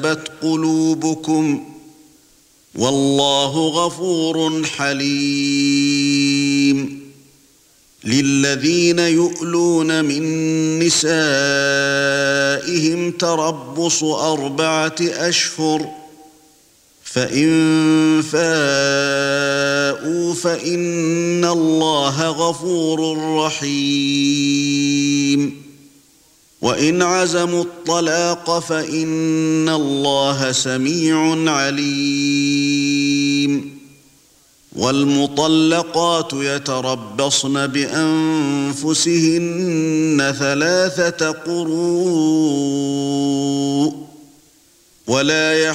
قلوبكم والله غفور حليم للذين يؤلون من نسائهم تربص 4 أشهر فإن فاءوا فإن الله غفور رحيم وإن عزموا الطلاق فإن الله سميع عليم والمطلقات يتربصن بأنفسهن 3 قروء ولا